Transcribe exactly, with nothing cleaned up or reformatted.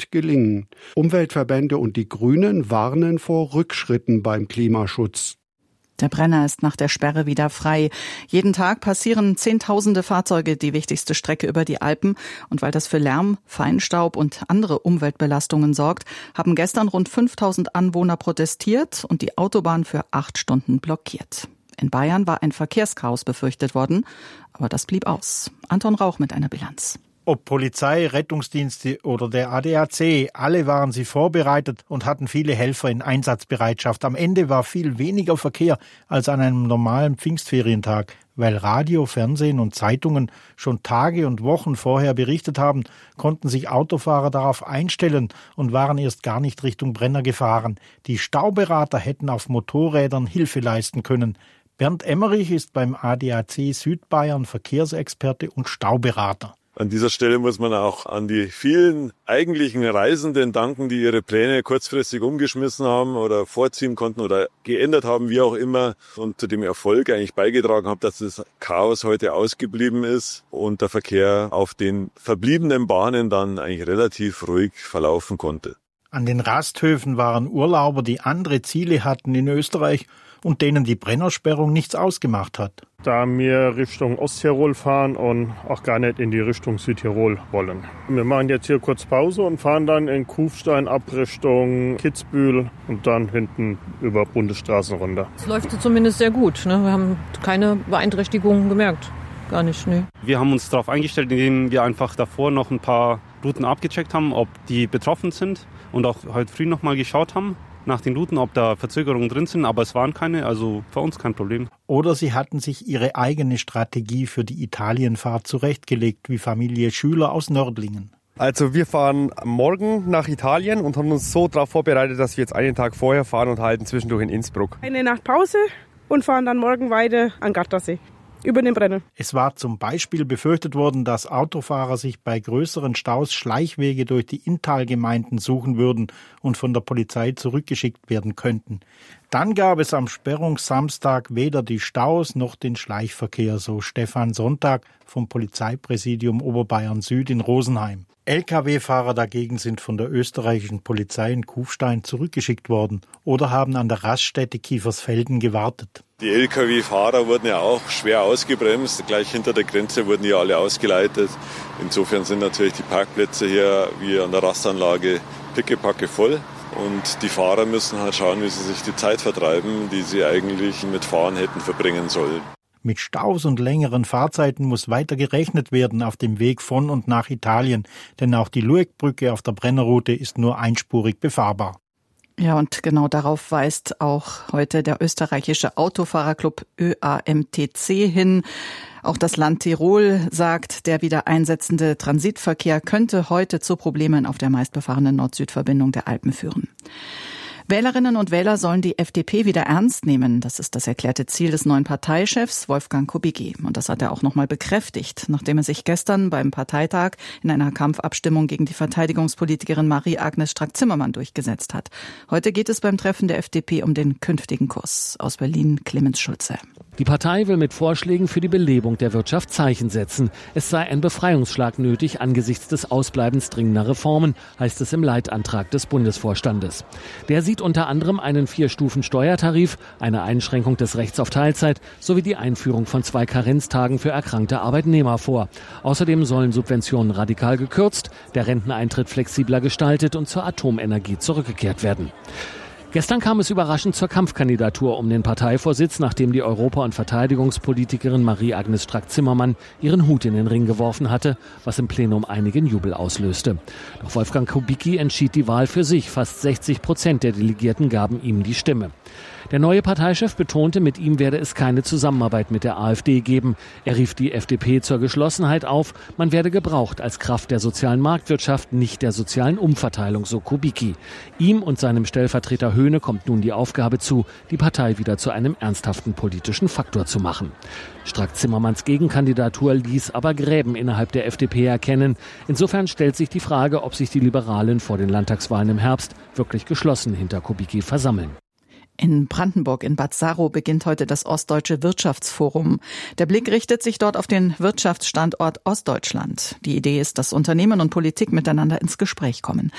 nicht gelingen. Umweltverbände und die Grünen warnen vor Rückschritten beim Klimaschutz. Der Brenner ist nach der Sperre wieder frei. Jeden Tag passieren Zehntausende Fahrzeuge die wichtigste Strecke über die Alpen. Und weil das für Lärm, Feinstaub und andere Umweltbelastungen sorgt, haben gestern rund fünftausend Anwohner protestiert und die Autobahn für acht Stunden blockiert. In Bayern war ein Verkehrschaos befürchtet worden, aber das blieb aus. Anton Rauch mit einer Bilanz. Ob Polizei, Rettungsdienste oder der A D A C, alle waren sie vorbereitet und hatten viele Helfer in Einsatzbereitschaft. Am Ende war viel weniger Verkehr als an einem normalen Pfingstferientag, weil Radio, Fernsehen und Zeitungen schon Tage und Wochen vorher berichtet haben, konnten sich Autofahrer darauf einstellen und waren erst gar nicht Richtung Brenner gefahren. Die Stauberater hätten auf Motorrädern Hilfe leisten können. Bernd Emmerich ist beim A D A C Südbayern Verkehrsexperte und Stauberater. An dieser Stelle muss man auch an die vielen eigentlichen Reisenden danken, die ihre Pläne kurzfristig umgeschmissen haben oder vorziehen konnten oder geändert haben, wie auch immer, und zu dem Erfolg eigentlich beigetragen haben, dass das Chaos heute ausgeblieben ist und der Verkehr auf den verbliebenen Bahnen dann eigentlich relativ ruhig verlaufen konnte. An den Rasthöfen waren Urlauber, die andere Ziele hatten in Österreich und denen die Brennersperrung nichts ausgemacht hat. Da wir Richtung Osttirol fahren und auch gar nicht in die Richtung Südtirol wollen. Wir machen jetzt hier kurz Pause und fahren dann in Kufstein ab Richtung Kitzbühel und dann hinten über Bundesstraßen runter. Es läuft zumindest sehr gut, ne? Wir haben keine Beeinträchtigungen gemerkt. Gar nicht, ne. Wir haben uns darauf eingestellt, indem wir einfach davor noch ein paar Routen abgecheckt haben, ob die betroffen sind und auch heute früh noch mal geschaut haben nach den Routen, ob da Verzögerungen drin sind, aber es waren keine, also für uns kein Problem. Oder sie hatten sich ihre eigene Strategie für die Italienfahrt zurechtgelegt, wie Familie Schüler aus Nördlingen. Also wir fahren morgen nach Italien und haben uns so darauf vorbereitet, dass wir jetzt einen Tag vorher fahren und halten zwischendurch in Innsbruck. Eine Nacht Pause und fahren dann morgen weiter an Gardasee. Über den Brenner. Es war zum Beispiel befürchtet worden, dass Autofahrer sich bei größeren Staus Schleichwege durch die Inntalgemeinden suchen würden und von der Polizei zurückgeschickt werden könnten. Dann gab es am Sperrungssamstag weder die Staus noch den Schleichverkehr, so Stefan Sonntag vom Polizeipräsidium Oberbayern Süd in Rosenheim. L K W-Fahrer dagegen sind von der österreichischen Polizei in Kufstein zurückgeschickt worden oder haben an der Raststätte Kiefersfelden gewartet. Die L K W-Fahrer wurden ja auch schwer ausgebremst. Gleich hinter der Grenze wurden ja alle ausgeleitet. Insofern sind natürlich die Parkplätze hier wie an der Rastanlage pickepacke voll. Und die Fahrer müssen halt schauen, wie sie sich die Zeit vertreiben, die sie eigentlich mit Fahren hätten verbringen sollen. Mit Staus und längeren Fahrzeiten muss weiter gerechnet werden auf dem Weg von und nach Italien, denn auch die Luegbrücke auf der Brennerroute ist nur einspurig befahrbar. Ja, und genau darauf weist auch heute der österreichische Autofahrerclub Ö A M T C hin. Auch das Land Tirol sagt, der wieder einsetzende Transitverkehr könnte heute zu Problemen auf der meistbefahrenen Nord-Süd-Verbindung der Alpen führen. Wählerinnen und Wähler sollen die F D P wieder ernst nehmen. Das ist das erklärte Ziel des neuen Parteichefs Wolfgang Kubicki. Und das hat er auch nochmal bekräftigt, nachdem er sich gestern beim Parteitag in einer Kampfabstimmung gegen die Verteidigungspolitikerin Marie-Agnes Strack-Zimmermann durchgesetzt hat. Heute geht es beim Treffen der F D P um den künftigen Kurs. Aus Berlin Clemens Schulze. Die Partei will mit Vorschlägen für die Belebung der Wirtschaft Zeichen setzen. Es sei ein Befreiungsschlag nötig angesichts des Ausbleibens dringender Reformen, heißt es im Leitantrag des Bundesvorstandes. Der sieht unter anderem einen Vier-Stufen-Steuertarif, eine Einschränkung des Rechts auf Teilzeit sowie die Einführung von zwei Karenztagen für erkrankte Arbeitnehmer vor. Außerdem sollen Subventionen radikal gekürzt, der Renteneintritt flexibler gestaltet und zur Atomenergie zurückgekehrt werden. Gestern kam es überraschend zur Kampfkandidatur um den Parteivorsitz, nachdem die Europa- und Verteidigungspolitikerin Marie-Agnes Strack-Zimmermann ihren Hut in den Ring geworfen hatte, was im Plenum einigen Jubel auslöste. Doch Wolfgang Kubicki entschied die Wahl für sich. Fast sechzig Prozent der Delegierten gaben ihm die Stimme. Der neue Parteichef betonte, mit ihm werde es keine Zusammenarbeit mit der AfD geben. Er rief die F D P zur Geschlossenheit auf. Man werde gebraucht als Kraft der sozialen Marktwirtschaft, nicht der sozialen Umverteilung, so Kubicki. Ihm und seinem Stellvertreter Höhne kommt nun die Aufgabe zu, die Partei wieder zu einem ernsthaften politischen Faktor zu machen. Strack-Zimmermanns Gegenkandidatur ließ aber Gräben innerhalb der F D P erkennen. Insofern stellt sich die Frage, ob sich die Liberalen vor den Landtagswahlen im Herbst wirklich geschlossen hinter Kubicki versammeln. In Brandenburg in Bad Saro beginnt heute das Ostdeutsche Wirtschaftsforum. Der Blick richtet sich dort auf den Wirtschaftsstandort Ostdeutschland. Die Idee ist, dass Unternehmen und Politik miteinander ins Gespräch kommen.